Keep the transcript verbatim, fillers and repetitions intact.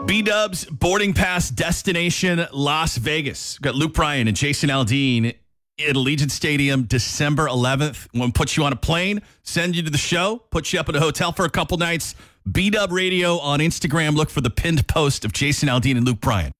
B-Dubs boarding pass destination Las Vegas. We've got Luke Bryan and Jason Aldean at Allegiant Stadium December eleventh. We'll put you on a plane, send you to the show, put you up in a hotel for a couple nights. B-Dub Radio on Instagram. Look for the pinned post of Jason Aldean and Luke Bryan.